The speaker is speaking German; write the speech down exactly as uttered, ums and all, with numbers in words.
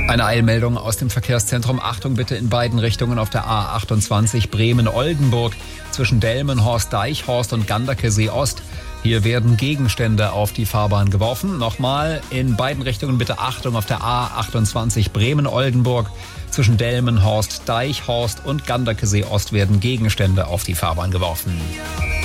Eine Eilmeldung aus dem Verkehrszentrum. Achtung bitte in beiden Richtungen auf der A achtundzwanzig Bremen-Oldenburg zwischen Delmenhorst, Deichhorst und Ganderkesee Ost. Hier werden Gegenstände auf die Fahrbahn geworfen. Nochmal in beiden Richtungen bitte Achtung auf der A achtundzwanzig Bremen-Oldenburg zwischen Delmenhorst, Deichhorst und Ganderkesee Ost werden Gegenstände auf die Fahrbahn geworfen.